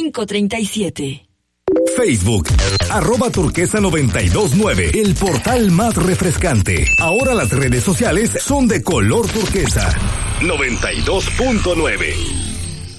537. Facebook, @turquesa929, el portal más refrescante. Ahora las redes sociales son de color turquesa. 92.9.